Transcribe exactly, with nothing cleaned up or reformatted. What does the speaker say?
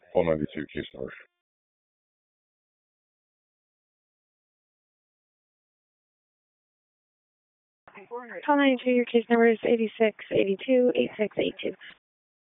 Call ninety-two, case number. Call ninety-two, your case number is eight six eight two, eight six eight two.